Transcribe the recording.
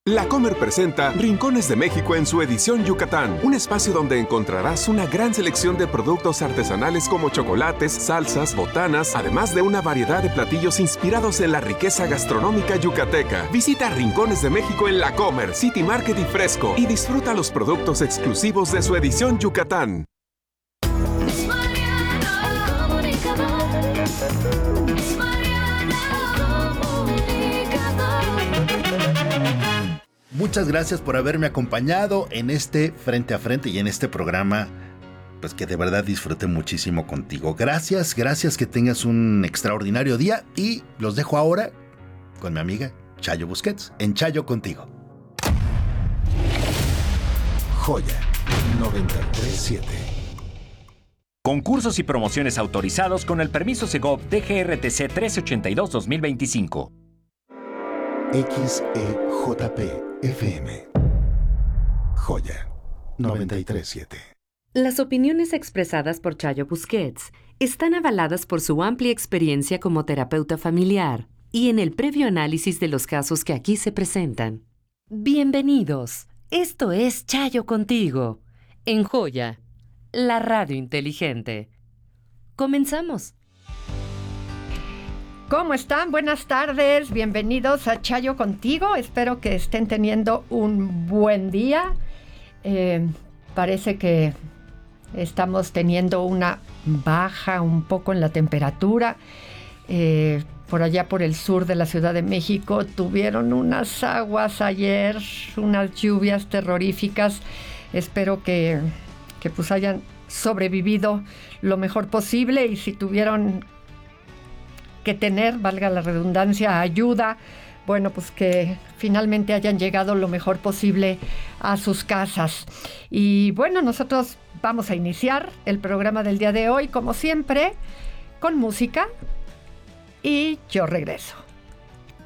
La Comer presenta Rincones de México en su edición Yucatán, un espacio donde encontrarás una gran selección de productos artesanales como chocolates, salsas, botanas, además de una variedad de platillos inspirados en la riqueza gastronómica yucateca. Visita Rincones de México en La Comer, City Market y Fresco y disfruta los productos exclusivos de su edición Yucatán. Muchas gracias por haberme acompañado en este Frente a Frente y en este programa, pues que de verdad disfruté muchísimo contigo. Gracias, que tengas un extraordinario día y los dejo ahora con mi amiga Chayo Busquets en Chayo Contigo. Joya 93.7. Concursos y promociones autorizados con el permiso Segov DGRTC 1382-2025. XEJP FM. Joya 93.7. Las opiniones expresadas por Chayo Busquets están avaladas por su amplia experiencia como terapeuta familiar y en el previo análisis de los casos que aquí se presentan. Bienvenidos. Esto es Chayo Contigo, en Joya, la radio inteligente. Comenzamos. ¿Cómo están? Buenas tardes, bienvenidos a Chayo Contigo. Espero que estén teniendo un buen día. Parece que estamos teniendo una baja un poco en la temperatura. Por allá por el sur de la Ciudad de México tuvieron unas aguas ayer, unas lluvias terroríficas. Espero que pues hayan sobrevivido lo mejor posible y si tuvieron que tener, valga la redundancia, ayuda, bueno, pues que finalmente hayan llegado lo mejor posible a sus casas. Y bueno, nosotros vamos a iniciar el programa del día de hoy, como siempre, con música y yo regreso.